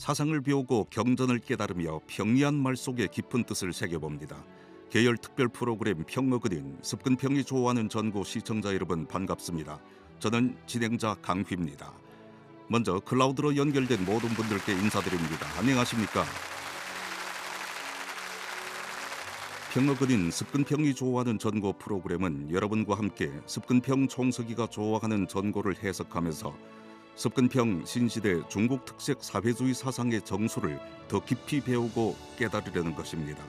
사상을 배우고 경전을 깨달으며 평이한 말 속에 깊은 뜻을 새겨봅니다. 계열 특별 프로그램 평어그린 습근평이 좋아하는 전국 시청자 여러분 반갑습니다. 저는 진행자 강휘입니다. 먼저 클라우드로 연결된 모든 분들께 인사드립니다. 안녕하십니까? 평어그린 습근평이 좋아하는 전고 프로그램은 여러분과 함께 습근평 총서기가 좋아하는 전고를 해석하면서 습근평 신시대 중국 특색 사회주의 사상의 정수를 더 깊이 배우고 깨달으려는 것입니다.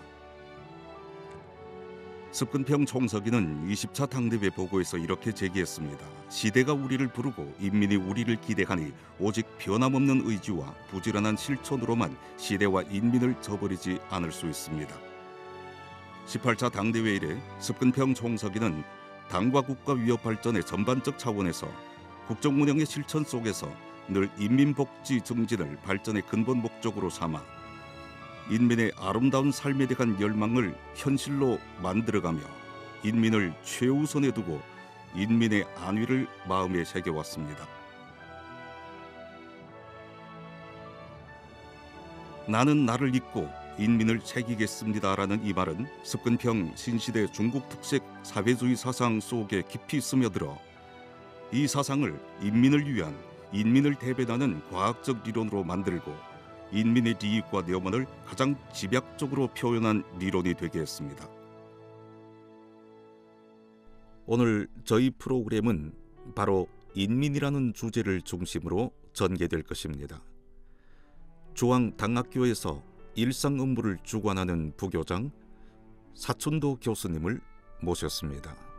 습근평 총서기는 20차 당대회 보고에서 이렇게 제기했습니다. 시대가 우리를 부르고 인민이 우리를 기대하니 오직 변함없는 의지와 부지런한 실천으로만 시대와 인민을 저버리지 않을 수 있습니다. 18차 당대회 이래 습근평 총서기는 당과 국가 위협 발전의 전반적 차원에서 국정 운영의 실천 속에서 늘 인민복지 증진을 발전의 근본 목적으로 삼아 인민의 아름다운 삶에 대한 열망을 현실로 만들어가며 인민을 최우선에 두고 인민의 안위를 마음에 새겨왔습니다. 나는 나를 잊고 인민을 새기겠습니다라는 이 말은 습근평 신시대 중국 특색 사회주의 사상 속에 깊이 스며들어 이 사상을 인민을 위한 인민을 대변하는 과학적 리론으로 만들고 인민의利益과 염원을 가장 집약적으로 표현한 리론이 되게 했습니다. 오늘 저희 프로그램은 바로 인민이라는 주제를 중심으로 전개될 것입니다. 중앙당학교에서 일상 업무를 주관하는 부교장 사춘도 교수님을 모셨습니다.